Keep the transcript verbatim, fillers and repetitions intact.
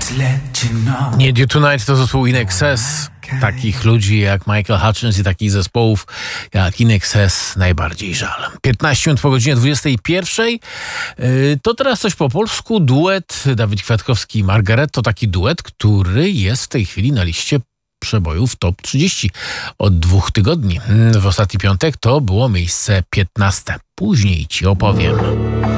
Need You Tonight to zespół In Excess. Takich ludzi jak Michael Hutchence i takich zespołów jak In Excess najbardziej żal. piętnaście minut po godzinie dwudziestej pierwszej. To teraz coś po polsku. Duet Dawid Kwiatkowski i Margaret to taki duet, który jest w tej chwili na liście przebojów top trzydzieści od dwóch tygodni. W ostatni piątek to było miejsce piętnaste. Później ci opowiem.